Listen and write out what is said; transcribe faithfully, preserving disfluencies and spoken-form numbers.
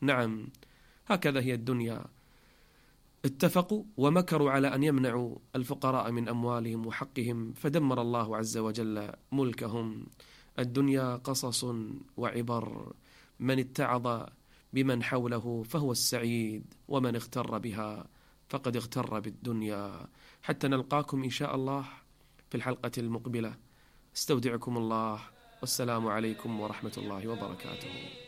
نعم، هكذا هي الدنيا. اتفقوا ومكروا على أن يمنعوا الفقراء من أموالهم وحقهم، فدمر الله عز وجل ملكهم. الدنيا قصص وعبر، من اتعظ بمن حوله فهو السعيد، ومن اغتر بها فقد اغتر بالدنيا. حتى نلقاكم إن شاء الله في الحلقة المقبلة. استودعكم الله، والسلام عليكم ورحمة الله وبركاته.